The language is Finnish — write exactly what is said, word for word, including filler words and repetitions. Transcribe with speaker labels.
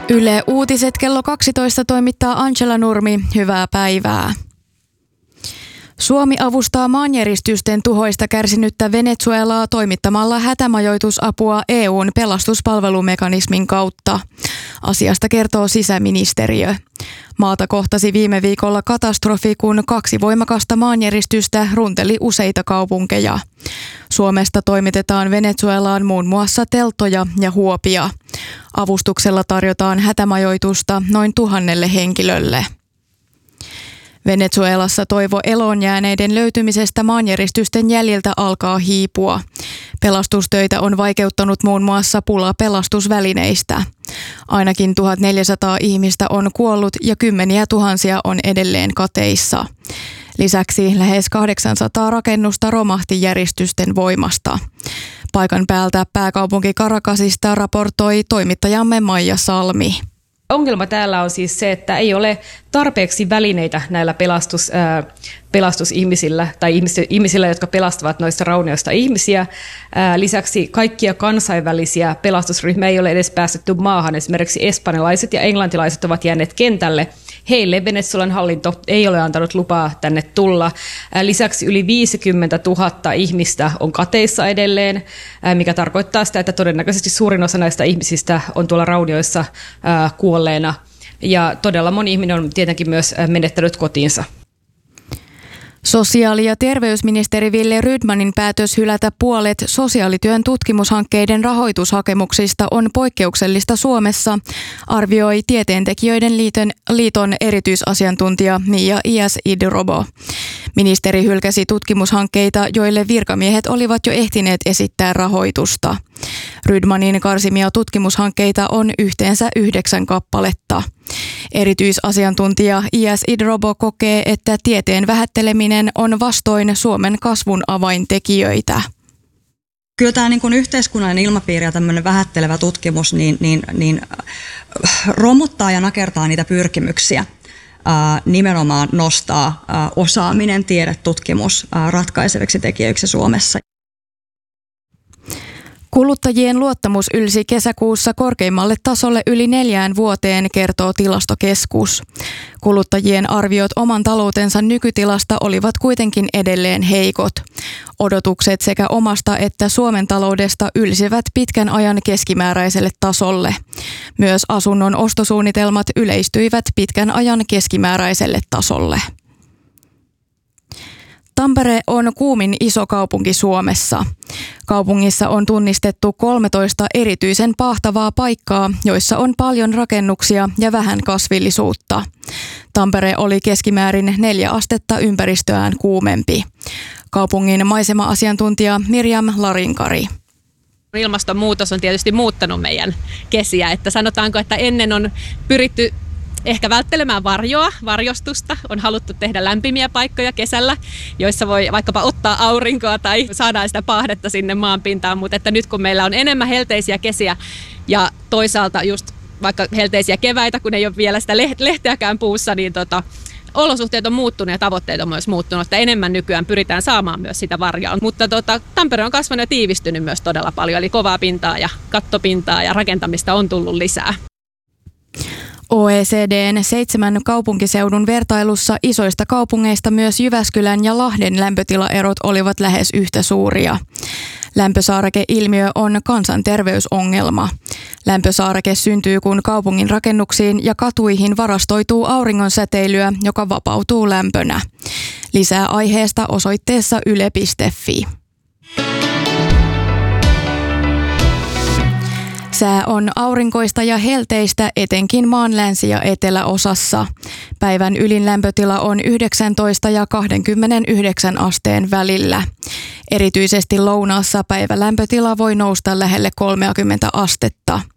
Speaker 1: Yle Uutiset kello kaksitoista toimittaa Angela Nurmi. Hyvää päivää. Suomi avustaa maanjäristysten tuhoista kärsinyttä Venezuelaa toimittamalla hätämajoitusapua E U:n pelastuspalvelumekanismin kautta. Asiasta kertoo sisäministeriö. Maata kohtasi viime viikolla katastrofi, kun kaksi voimakasta maanjäristystä runteli useita kaupunkeja. Suomesta toimitetaan Venezuelaan muun muassa teltoja ja huopia. Avustuksella tarjotaan hätämajoitusta noin tuhannelle henkilölle. Venezuelassa toivo eloon jääneiden löytymisestä maanjäristysten jäljiltä alkaa hiipua. Pelastustöitä on vaikeuttanut muun muassa pula pelastusvälineistä. Ainakin tuhatneljäsataa ihmistä on kuollut ja kymmeniä tuhansia on edelleen kateissa. Lisäksi lähes kahdeksansataa rakennusta romahti järistysten voimasta. Paikan päältä pääkaupunki Caracasista raportoi toimittajamme Maija Salmi.
Speaker 2: Ongelma täällä on siis se, että ei ole tarpeeksi välineitä näillä pelastus, ää, pelastusihmisillä tai ihmisillä, jotka pelastavat noista raunioista ihmisiä. Ää, lisäksi kaikkia kansainvälisiä pelastusryhmiä ei ole edes päästetty maahan. Esimerkiksi espanjalaiset ja englantilaiset ovat jääneet kentälle. Heille Venezuelan hallinto ei ole antanut lupaa tänne tulla. Ää, lisäksi yli viisikymmentätuhatta ihmistä on kateissa edelleen, ää, mikä tarkoittaa sitä, että todennäköisesti suurin osa näistä ihmisistä on tuolla raunioissa ää, kuolleena. Ja todella moni ihminen on tietenkin myös menettänyt kotiinsa.
Speaker 1: Sosiaali- ja terveysministeri Wille Rydmanin päätös hylätä puolet sosiaalityön tutkimushankkeiden rahoitushakemuksista on poikkeuksellista Suomessa, arvioi Tieteentekijöiden liiton, liiton erityisasiantuntija Mia Ias-Idrobo. Ministeri hylkäsi tutkimushankkeita, joille virkamiehet olivat jo ehtineet esittää rahoitusta. Rydmanin karsimia tutkimushankkeita on yhteensä yhdeksän kappaletta. Erityisasiantuntija Ias-Idrobo kokee, että tieteen vähätteleminen on vastoin Suomen kasvun avaintekijöitä.
Speaker 3: Kyllä tämä niin kuin yhteiskunnallinen ilmapiiri ja tämmöinen vähättelevä tutkimus niin, niin, niin romuttaa ja nakertaa niitä pyrkimyksiä. Ää, nimenomaan nostaa ää, osaaminen, tiede, tutkimus ää, ratkaiseviksi tekijöiksi Suomessa.
Speaker 1: Kuluttajien luottamus ylsi kesäkuussa korkeimmalle tasolle yli neljään vuoteen, kertoo Tilastokeskus. Kuluttajien arviot oman taloutensa nykytilasta olivat kuitenkin edelleen heikot. Odotukset sekä omasta että Suomen taloudesta ylsivät pitkän ajan keskimääräiselle tasolle. Myös asunnon ostosuunnitelmat yleistyivät pitkän ajan keskimääräiselle tasolle. Tampere on kuumin iso kaupunki Suomessa. Kaupungissa on tunnistettu kolmetoista erityisen pahtavaa paikkaa, joissa on paljon rakennuksia ja vähän kasvillisuutta. Tampere oli keskimäärin neljä astetta ympäristöään kuumempi. Kaupungin maisema-asiantuntija Mirjam Larinkari.
Speaker 4: Ilmastonmuutos on tietysti muuttanut meidän kesiä, että sanotaanko, että ennen on pyritty ehkä välttelemään varjoa, varjostusta. On haluttu tehdä lämpimiä paikkoja kesällä, joissa voi vaikkapa ottaa aurinkoa tai saadaan sitä paahdetta sinne maanpintaan. Mutta että nyt kun meillä on enemmän helteisiä kesiä ja toisaalta just vaikka helteisiä keväitä, kun ei ole vielä sitä lehteäkään puussa, niin tota, olosuhteet on muuttunut ja tavoitteet on myös muuttunut. Että enemmän nykyään pyritään saamaan myös sitä varjoa. Mutta tota, Tampere on kasvanut ja tiivistynyt myös todella paljon. Eli kovaa pintaa ja kattopintaa ja rakentamista on tullut lisää.
Speaker 1: O E C D:n seitsemän kaupunkiseudun vertailussa isoista kaupungeista myös Jyväskylän ja Lahden lämpötilaerot olivat lähes yhtä suuria. Lämpösaareke-ilmiö on kansanterveysongelma. Lämpösaareke syntyy, kun kaupungin rakennuksiin ja katuihin varastoituu auringonsäteilyä, joka vapautuu lämpönä. Lisää aiheesta osoitteessa yle piste fi. Sää on aurinkoista ja helteistä etenkin maan länsi- ja eteläosassa. Päivän ylin lämpötila on yhdeksäntoista ja kaksikymmentäyhdeksän asteen välillä. Erityisesti lounaassa päivälämpötila voi nousta lähelle kolmekymmentä astetta.